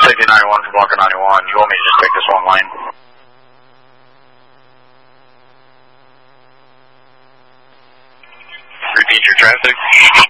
Safety 91 for Blocker 91. You want me to just take this one lane? Repeat your traffic.